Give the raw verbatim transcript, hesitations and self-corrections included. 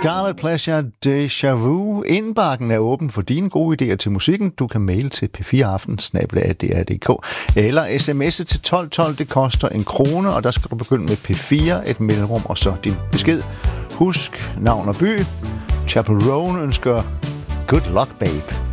Scarlet Pleasure, Deja Vu. Indbakken er åben for dine gode idéer til musikken. Du kan maile til p fire aften snabel-a d r punktum d k eller sms'e til tolv tolv. Det koster en krone, og der skal du begynde med P fire, et mellemrum og så din besked. Husk navn og by. Chapel Roan ønsker Good Luck Babe.